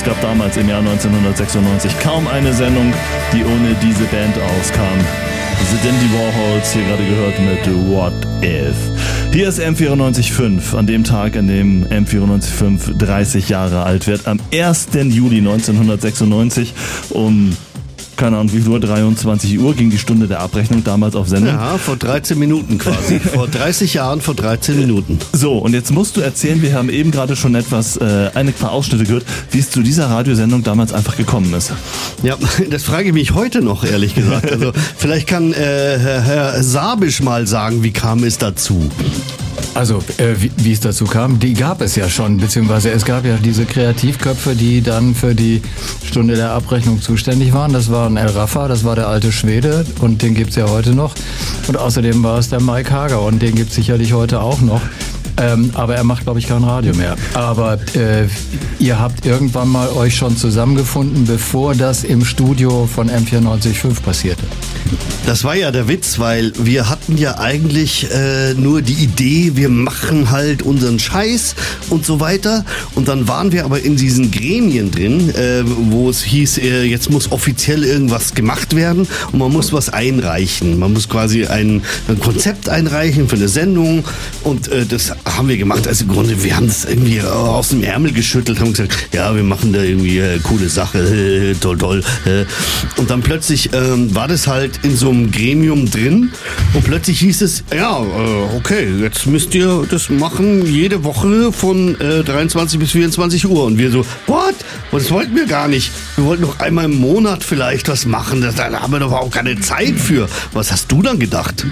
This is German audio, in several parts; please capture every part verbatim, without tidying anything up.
Es gab damals im Jahr neunzehnhundertsechsundneunzig kaum eine Sendung, die ohne diese Band auskam. The Dandy Warhols, hier gerade gehört mit What If. Hier ist M vierundneunzig Komma fünf, an dem Tag, an dem M vierundneunzig Komma fünf dreißig Jahre alt wird, am ersten Juli neunzehnhundertsechsundneunzig um, keine Ahnung wie viel Uhr, dreiundzwanzig Uhr ging die Stunde der Abrechnung damals auf Sendung. Ja, vor dreizehn Minuten quasi. Vor dreißig Jahren, vor dreizehn Minuten. So, und jetzt musst du erzählen, wir haben eben gerade schon etwas, äh, ein paar Ausschnitte gehört, wie es zu dieser Radiosendung damals einfach gekommen ist. Ja, das frage ich mich heute noch, ehrlich gesagt. Also vielleicht kann äh, Herr Sabisch mal sagen, wie kam es dazu? Also, äh, wie, wie es dazu kam, die gab es ja schon, beziehungsweise es gab ja diese Kreativköpfe, die dann für die Stunde der Abrechnung zuständig waren. Das war ein El Raffa, das war der alte Schwede und den gibt's ja heute noch. Und außerdem war es der Mike Hager und den gibt's sicherlich heute auch noch. Ähm, aber er macht, glaube ich, kein Radio mehr. Aber äh, ihr habt irgendwann mal euch schon zusammengefunden, bevor das im Studio von M vierundneunzig Komma fünf passierte. Das war ja der Witz, weil wir hatten ja eigentlich äh, nur die Idee, wir machen halt unseren Scheiß und so weiter. Und dann waren wir aber in diesen Gremien drin, äh, wo es hieß, äh, jetzt muss offiziell irgendwas gemacht werden und man muss was einreichen. Man muss quasi ein, ein Konzept einreichen für eine Sendung und äh, das haben wir gemacht. Also im Grunde, wir haben das irgendwie aus dem Ärmel geschüttelt, haben gesagt, ja, wir machen da irgendwie äh, coole Sache, äh, toll, toll. Äh. Und dann plötzlich ähm, war das halt in so einem Gremium drin und plötzlich hieß es, ja, äh, okay, jetzt müsst ihr das machen, jede Woche von äh, dreiundzwanzig bis vierundzwanzig Uhr. Und wir so, what? Das wollten wir gar nicht. Wir wollten noch einmal im Monat vielleicht was machen. Das, da haben wir doch auch keine Zeit für. Was hast du dann gedacht?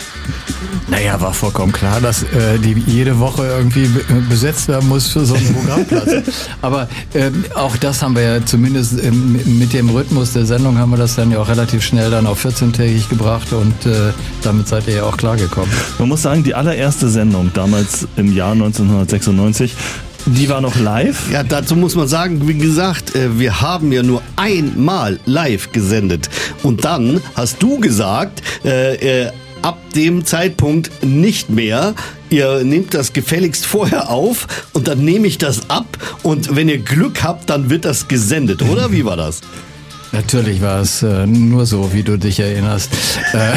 Naja, war vollkommen klar, dass äh, die jede Woche irgendwie be- besetzt werden muss für so einen Programmplatz. Aber äh, auch das haben wir ja zumindest äh, mit dem Rhythmus der Sendung haben wir das dann ja auch relativ schnell dann auf vierzehntägig gebracht und äh, damit seid ihr ja auch klargekommen. Man muss sagen, die allererste Sendung damals im Jahr neunzehnhundertsechsundneunzig, die war noch live? Ja, dazu muss man sagen, wie gesagt, wir haben ja nur einmal live gesendet. Und dann hast du gesagt, äh, äh, ab dem Zeitpunkt nicht mehr. Ihr nehmt das gefälligst vorher auf und dann nehme ich das ab und wenn ihr Glück habt, dann wird das gesendet, oder? Wie war das? Natürlich war es äh, nur so, wie du dich erinnerst. Äh,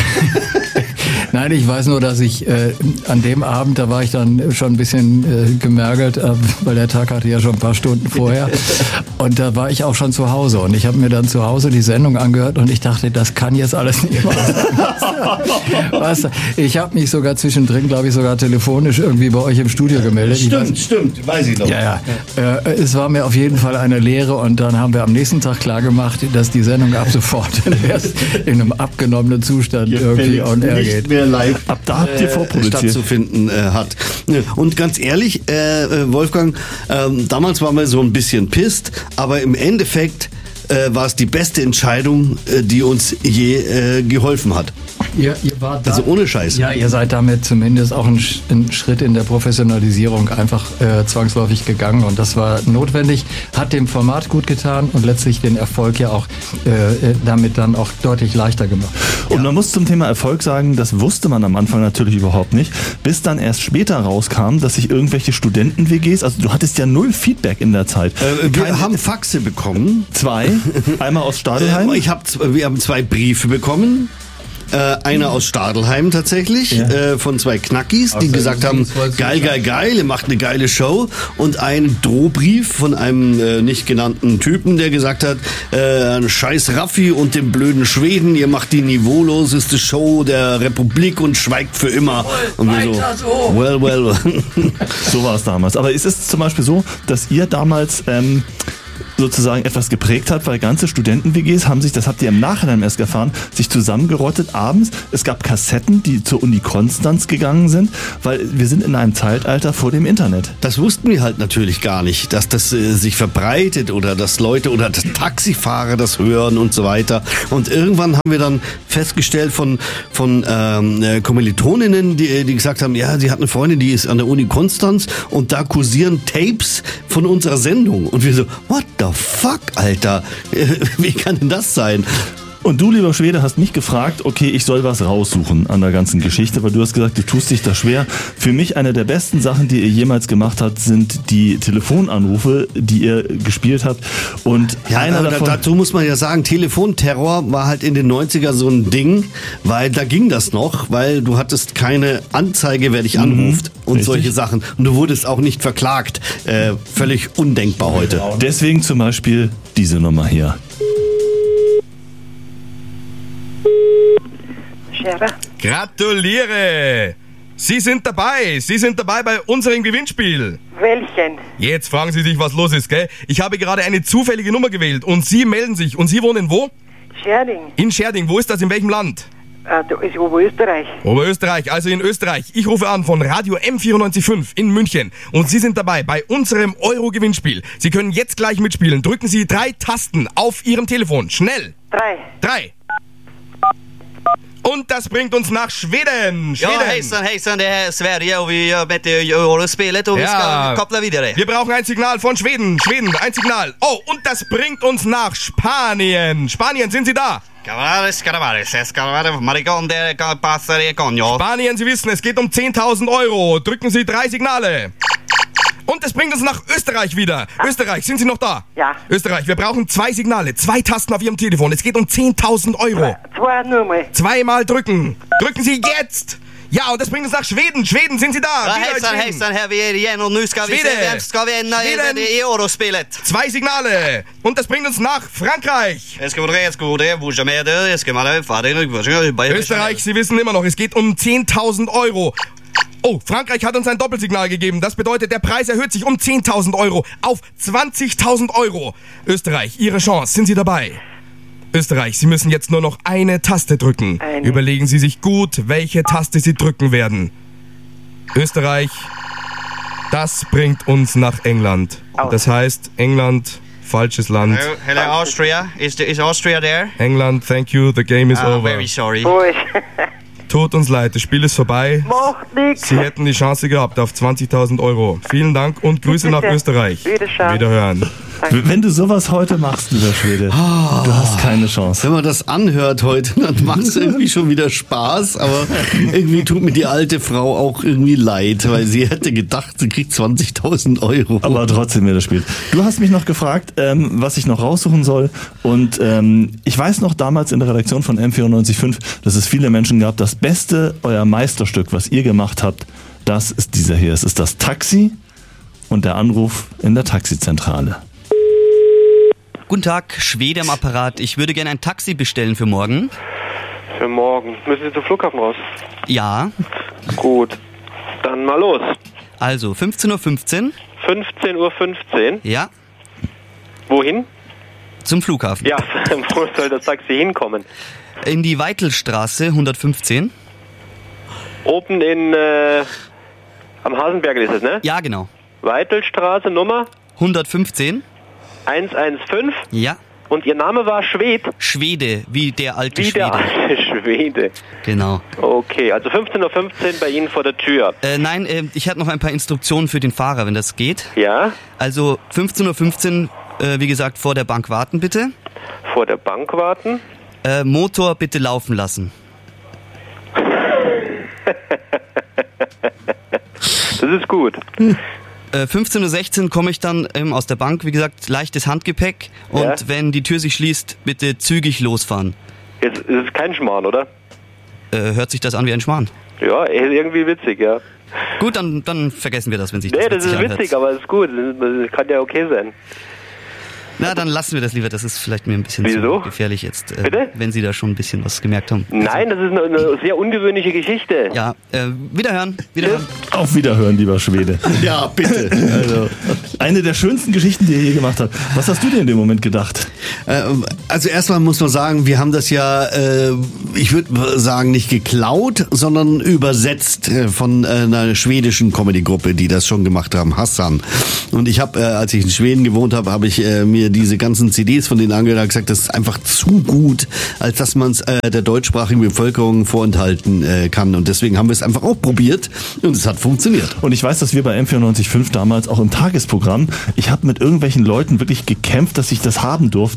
Nein, ich weiß nur, dass ich äh, an dem Abend, da war ich dann schon ein bisschen äh, gemergelt, äh, weil der Tag hatte ja schon ein paar Stunden vorher. Und da war ich auch schon zu Hause. Und ich habe mir dann zu Hause die Sendung angehört und ich dachte, das kann jetzt alles nicht wahr sein. Was? Ich habe mich sogar zwischendrin, glaube ich, sogar telefonisch irgendwie bei euch im Studio gemeldet. Stimmt, stimmt, weiß ich noch. Ja, ja. Äh, es war mir auf jeden Fall eine Lehre und dann haben wir am nächsten Tag klargemacht, dass die Sendung ab sofort erst in einem abgenommenen Zustand Hier irgendwie on air geht. Live ab da habt ihr vorproduziert. stattzufinden äh, hat. Und ganz ehrlich, äh, Wolfgang, äh, damals waren wir so ein bisschen pisst, aber im Endeffekt äh, war es die beste Entscheidung, äh, die uns je äh, geholfen hat. Ihr, ihr wart da, also ohne Scheiß. Ja, ihr seid damit zumindest auch einen, einen Schritt in der Professionalisierung einfach äh, zwangsläufig gegangen und das war notwendig, hat dem Format gut getan und letztlich den Erfolg ja auch äh, damit dann auch deutlich leichter gemacht. Und ja. Man muss zum Thema Erfolg sagen, das wusste man am Anfang natürlich überhaupt nicht, bis dann erst später rauskam, dass sich irgendwelche Studenten-W Gs, also du hattest ja null Feedback in der Zeit. Äh, wir Keine, haben Faxe bekommen. Zwei, einmal aus Stadelheim. Äh, ich hab, wir haben zwei Briefe bekommen. Äh, einer aus Stadelheim tatsächlich, ja. äh, von zwei Knackis, die also gesagt haben, geil, geil, geil, ihr macht eine geile Show. Und ein Drohbrief von einem äh, nicht genannten Typen, der gesagt hat, äh, scheiß Raffi und dem blöden Schweden, ihr macht die niveauloseste Show der Republik und schweigt für immer. Und wir so, well, well. So war es damals. Aber ist es zum Beispiel so, dass ihr damals ähm, sozusagen etwas geprägt hat, weil ganze Studenten-W Gs haben sich, das habt ihr im Nachhinein erst erfahren, sich zusammengerottet abends. Es gab Kassetten, die zur Uni Konstanz gegangen sind, weil wir sind in einem Zeitalter vor dem Internet. Das wussten wir halt natürlich gar nicht, dass das äh, sich verbreitet oder dass Leute oder dass Taxifahrer das hören und so weiter. Und irgendwann haben wir dann festgestellt von, von ähm, Kommilitoninnen, die, die gesagt haben, ja, sie hat eine Freundin, die ist an der Uni Konstanz und da kursieren Tapes von unserer Sendung. Und wir so, what the fuck, Alter? Wie kann denn das sein? Und du, lieber Schwede, hast mich gefragt, okay, ich soll was raussuchen an der ganzen Geschichte, weil du hast gesagt, du tust dich da schwer. Für mich eine der besten Sachen, die ihr jemals gemacht habt, sind die Telefonanrufe, die ihr gespielt habt. Und Ja, einer da, davon... dazu muss man ja sagen, Telefonterror war halt in den neunziger so ein Ding, weil da ging das noch, weil du hattest keine Anzeige, wer dich anruft und richtig. solche Sachen. Und du wurdest auch nicht verklagt. Äh, völlig undenkbar heute. Deswegen zum Beispiel diese Nummer hier. Scherer. Gratuliere! Sie sind dabei. Sie sind dabei bei unserem Gewinnspiel. Welchen? Jetzt fragen Sie sich, was los ist, gell? Ich habe gerade eine zufällige Nummer gewählt und Sie melden sich. Und Sie wohnen wo? Scherding. In Scherding. Wo ist das? In welchem Land? Ah, da ist Oberösterreich. Oberösterreich, also in Österreich. Ich rufe an von Radio M vierundneunzig Komma fünf in München. Und Sie sind dabei bei unserem Euro-Gewinnspiel. Sie können jetzt gleich mitspielen. Drücken Sie drei Tasten auf Ihrem Telefon. Schnell. Drei. Drei. Und das bringt uns nach Schweden. Schweden. Ja, hejsan, hejsan, det är Sverige och vi gör bättre Eurospelet och vi ska koppla vidare. Wir brauchen ein Signal von Schweden. Schweden, ein Signal. Oh, und das bringt uns nach Spanien. Spanien, sind Sie da? Calamares, calamares, es calamares, maricón de pasta de coño. Spanien, Sie wissen, es geht um zehntausend Euro. Drücken Sie drei Signale. Und es bringt uns nach Österreich wieder. Österreich, sind Sie noch da? Ja. Österreich, wir brauchen zwei Signale, zwei Tasten auf Ihrem Telefon. Es geht um zehntausend Euro. Zwei nur mal. Zweimal drücken. Drücken Sie jetzt. Ja, und das bringt uns nach Schweden. Schweden, sind Sie da? Ja, Wieder in hejsan, Schweden. hejsan, här vi är igen och nu ska vi Schwede. se vem ska vinna Schweden. i, i Eurospelet. Zwei Signale. Und das bringt uns nach Frankreich. Jag ska vara jag ska vara bouge med det, jag ska vara färdig. Österreich, Sie wissen immer noch, es geht um zehntausend Euro. Oh, Frankreich hat uns ein Doppelsignal gegeben. Das bedeutet, der Preis erhöht sich um zehntausend Euro auf zwanzigtausend Euro. Österreich, Ihre Chance. Sind Sie dabei? Österreich, Sie müssen jetzt nur noch eine Taste drücken. Eine. Überlegen Sie sich gut, welche Taste Sie drücken werden. Österreich, das bringt uns nach England. Das heißt, England, falsches Land. Hello, hello Austria, is, the, is Austria there? England, thank you, the game is Oh, over. very sorry. Wo ist? Tut uns leid, das Spiel ist vorbei. Macht nix. Sie hätten die Chance gehabt auf zwanzigtausend Euro. Vielen Dank und Grüße nach Bitte. Österreich. Wiederschauen. Wiederhören. Wenn du sowas heute machst, lieber Schwede, du hast keine Chance. Wenn man das anhört heute, dann macht es irgendwie schon wieder Spaß, aber irgendwie tut mir die alte Frau auch irgendwie leid, weil sie hätte gedacht, sie kriegt zwanzigtausend Euro. Aber trotzdem mir das Spiel. Du hast mich noch gefragt, ähm, was ich noch raussuchen soll. Und ähm, ich weiß noch damals in der Redaktion von M vierundneunzig Komma fünf, dass es viele Menschen gab. Das Beste, euer Meisterstück, was ihr gemacht habt, das ist dieser hier. Es ist das Taxi und der Anruf in der Taxizentrale. Guten Tag, Schwede am Apparat. Ich würde gerne ein Taxi bestellen für morgen. Für morgen. Müssen Sie zum Flughafen raus? Ja, Gut. Dann mal los. also fünfzehn Uhr fünfzehn. fünfzehn Uhr fünfzehn. Ja, Wohin? zum Flughafen. Ja, wo soll das Taxi hinkommen? In die Weitelstraße hundertfünfzehn. Oben in, äh, am Hasenberg ist es, ne? Ja, genau. Weitelstraße Nummer hundertfünfzehn. hundertfünfzehn. Ja. Und Ihr Name war Schwed? Schwede, wie der alte Wie Schwede. der alte Schwede. Genau. Okay, also fünfzehn Uhr fünfzehn bei Ihnen vor der Tür. Äh, nein, äh, ich hatte noch ein paar Instruktionen für den Fahrer, wenn das geht. Ja? Also fünfzehn Uhr fünfzehn, äh, wie gesagt, vor der Bank warten bitte. Vor der Bank warten. Äh, Motor bitte laufen lassen. Das ist gut. Äh, fünfzehn Uhr sechzehn komme ich dann ähm, aus der Bank, wie gesagt, leichtes Handgepäck. Und Ja. wenn die Tür sich schließt, bitte zügig losfahren. Jetzt ist es kein Schmarrn, oder? Äh, hört sich das an wie ein Schmarrn? Ja, irgendwie witzig, ja. Gut, dann, dann vergessen wir das, wenn sich Nee, das das witzig ist anhört. witzig, aber es ist gut. Das kann ja okay sein. Na, dann lassen wir das lieber. Das ist vielleicht mir ein bisschen Wieso? zu gefährlich jetzt, äh, Bitte? wenn Sie da schon ein bisschen was gemerkt haben. Nein, das ist eine, eine sehr ungewöhnliche Geschichte. Ja, äh, wiederhören, wiederhören. Auf Wiederhören, lieber Schwede. Ja, bitte. Also, eine der schönsten Geschichten, die ihr je gemacht habt. Was hast du dir in dem Moment gedacht? Ähm, Also erstmal muss man sagen, wir haben das ja, äh, ich würde sagen, nicht geklaut, sondern übersetzt äh, von äh, einer schwedischen Comedy-Gruppe, die das schon gemacht haben, Hassan. Und ich habe, äh, als ich in Schweden gewohnt habe, habe ich äh, mir diese ganzen C Ds von denen angehört und gesagt, das ist einfach zu gut, als dass man es äh, der deutschsprachigen Bevölkerung vorenthalten äh, kann. Und deswegen haben wir es einfach auch probiert und es hat funktioniert. Und ich weiß, dass wir bei M vierundneunzig Komma fünf damals auch im Tagesprogramm, ich habe mit irgendwelchen Leuten wirklich gekämpft, dass ich das haben durfte.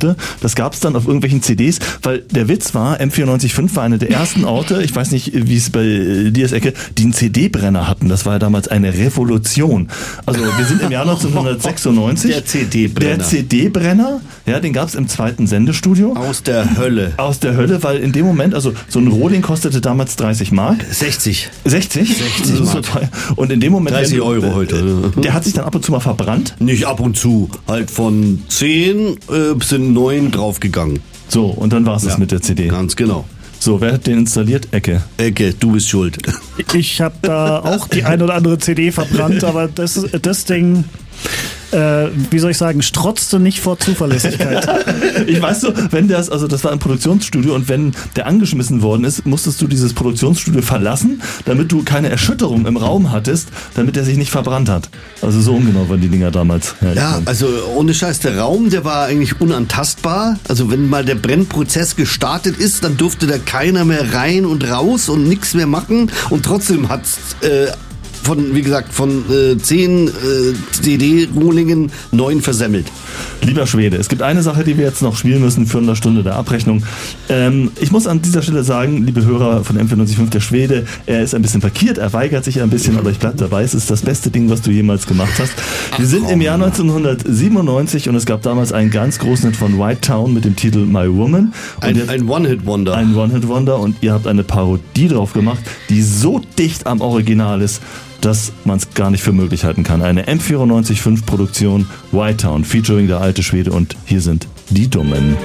durfte. Das gab es dann auf irgendwelchen C Ds, weil der Witz war, M vierundneunzig Komma fünf war eine der ersten Orte, ich weiß nicht, wie es bei dir ist, Ecke, die einen C D-Brenner hatten. Das war ja damals eine Revolution. Also wir sind im Jahr neunzehnhundertsechsundneunzig. Der C D-Brenner. Der C D-Brenner, ja, den gab es im zweiten Sendestudio. Aus der Hölle. Aus der Hölle, weil in dem Moment, also so ein Rohling kostete damals dreißig Mark. sechzig. sechzig? sechzig Das ist so teuer. Und in dem Moment... dreißig wenn du- Euro heute. Der hat sich dann ab und zu mal verbrannt. Nicht ab und zu. Halt von zehn äh, sind neun draufgegangen. So, und dann war es das Ja. mit der C D. Ganz genau. So, wer hat den installiert? Ecke. Ecke, du bist schuld. Ich habe da auch die ein oder andere C D verbrannt, aber das, das Ding, äh, wie soll ich sagen, strotzte nicht vor Zuverlässigkeit. Ich weiß so, wenn das, also das war im Produktionsstudio und wenn der angeschmissen worden ist, musstest du dieses Produktionsstudio verlassen, damit du keine Erschütterung im Raum hattest, damit er sich nicht verbrannt hat. Also so ungenau waren die Dinger damals. Ja, also ohne Scheiß, der Raum, der war eigentlich unantastbar. Also wenn mal der Brennprozess gestartet ist, dann durfte da keiner mehr rein und raus und nichts mehr machen. Und trotzdem hat's äh, von, wie gesagt, von äh, zehn äh, C D-Rohlingen neun versemmelt. Lieber Schwede, es gibt eine Sache, die wir jetzt noch spielen müssen für eine Stunde der Abrechnung. Ähm, ich muss an dieser Stelle sagen, liebe Hörer von M vierundneunzig Komma fünf, der Schwede, er ist ein bisschen verkehrt, er weigert sich ein bisschen, aber ich bleib dabei, es ist das beste Ding, was du jemals gemacht hast. Wir sind im Jahr neunzehnhundertsiebenundneunzig und es gab damals einen ganz großen Hit von White Town mit dem Titel My Woman. Und Ein, jetzt- ein One-Hit-Wonder. Ein One-Hit-Wonder und ihr habt eine Parodie drauf gemacht, die so dicht am Original ist, dass man es gar nicht für möglich halten kann. Eine M vierundneunzig Komma fünf Produktion, White Town, featuring der alte Schwede und hier sind die Dummen.